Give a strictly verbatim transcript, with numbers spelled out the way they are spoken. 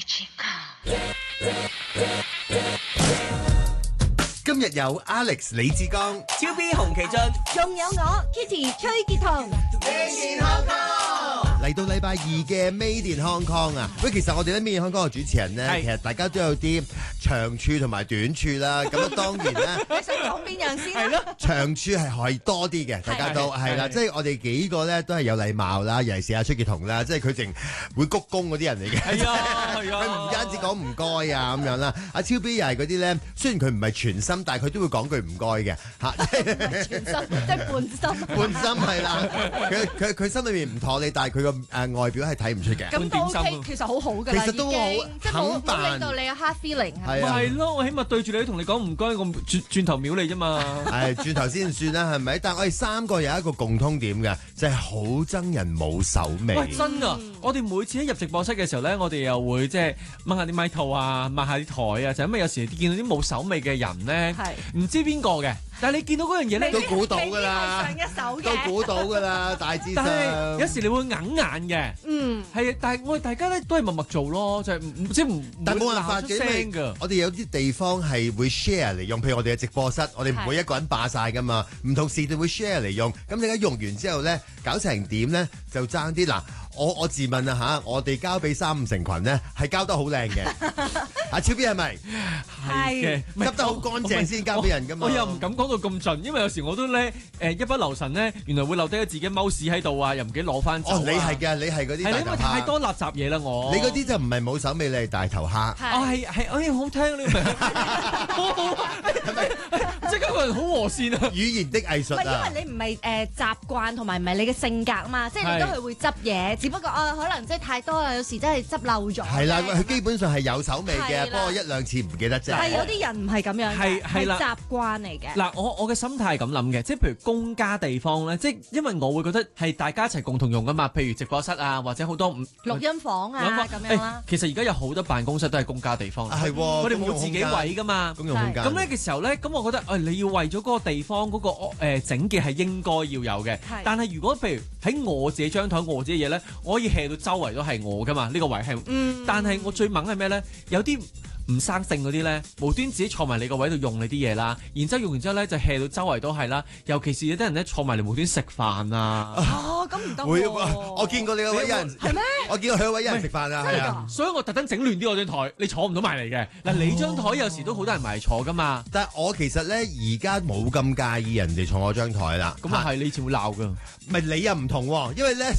今日有 Alex 李志剛、 超 B 洪其俊， 仲有我 Kitty 崔潔彤。 嚟到禮拜二嘅 Made in Hong Kong 啊！喂，其實我哋咧 Made in Hong Kong 嘅主持人咧， 係其實大家都有啲長處同埋短處啦。咁啊，當然咧， 你想講邊樣先？ 係咯， 長處係可以多啲嘅，大家都係啦。 係即係我哋幾個咧都係有禮貌啦，尤其是阿崔潔彤啦，即係佢淨會鞠躬嗰啲人嚟嘅。 係啊，係啊， 佢唔單止講唔該啊咁樣啦，阿超 B 又係嗰啲咧，雖然佢唔係全心，但係佢都會講句唔該嘅嚇。 全心即係半心。 半心係啦，佢佢佢心裏面唔妥你，但係佢個誒外表係睇唔出嘅。 咁都 OK，其實好好㗎啦， 其實都好已經即係冇肯辦冇令到你有 hard feeling 係係啊係咯，我起碼對住你同你講唔該，我轉轉頭秒你啫嘛。 係轉頭先算啦，係咪？但係我哋三個有一個共通點嘅，就係好憎人冇手尾。 喂，真噶！我哋每次喺入直播室嘅時候咧，我哋又會即係掹下啲咪套啊，抹下啲台啊，就因為有時見到啲冇手尾嘅人咧，唔知邊個嘅，但係你見到嗰樣嘢咧， 都估到㗎啦， 上一手嘅都估到㗎啦，大致上。 但係有時你會硬眼嘅， 嗯， 係啊，但係我哋大家咧都係默默做咯，就係唔即係唔但冇辦法會鬧出嘅，因為聲㗎。 我哋有啲地方係會 share 嚟用，譬如我哋嘅直播室，我哋唔會一個人霸晒㗎嘛，唔同時段會 share 嚟用。咁你而家用完之後咧，搞成點咧就爭啲嗱。我我自問啊嚇，我哋交俾三五成群咧係交得好靚嘅。阿超 B 係咪？ 係嘅，唔係執得好乾淨先交俾人㗎嘛。 我又唔敢講到咁盡，因為有時我都咧誒一不留神咧，原來會留低咗自己貓屎喺度啊，又唔記得攞翻走啊。 哦，你係嘅，你係嗰啲係啦，因為大頭蝦。 太多垃圾嘢啦，我你嗰啲就唔係冇手尾，你係大頭蝦。 哦係係，哎好聽呢個名，好好，係咪？即刻個人好和善啊！ 語言的藝術唔係啊！ 因為你唔係誒習慣同埋唔係你嘅性格啊嘛，即係你都係會執嘢，只不過啊可能即係太多啦，有時真係執漏咗。 係啦，佢基本上係有手尾嘅， 係啦不過一兩次唔記得啫。 但係有啲人唔係咁樣嘅， 係係啦習慣嚟嘅。 嗱，我我嘅心態係咁諗嘅，即係譬如公家地方咧，即係因為我會覺得係大家一齊共同用噶嘛，譬如直播室啊，或者好多唔錄音房啊咁樣啦。 其實而家有好多辦公室都係公家地方， 係喎， 我哋冇自己位噶嘛。 公用空間。 咁咧嘅時候咧，咁我覺得誒你要為咗嗰個地方嗰個誒整潔係應該要有嘅。但係如果譬如喺我自己張台我自己嘢咧，我可以 hea 到周圍都係我噶嘛，呢個位係。 嗯。 但係我最猛係咩咧？有啲唔生性嗰啲咧，無端自己坐埋你個位度用你啲嘢啦，然之後用完之後咧就 hea 到周圍都係啦。尤其是有啲人咧坐埋嚟無端食飯啊。 哦，咁唔得會， 喎。 我見過你個位有人係咩？ 我見過佢個位有人食飯啊，係啊。 所以我特登整亂啲我張台，你坐唔到埋嚟嘅。嗱，你張台有時都好多人埋嚟坐噶嘛。 但係我其實咧而家冇咁介意人哋坐我張台啦。 咁啊係，你以前會鬧噶。 唔係你又唔同喎，因為咧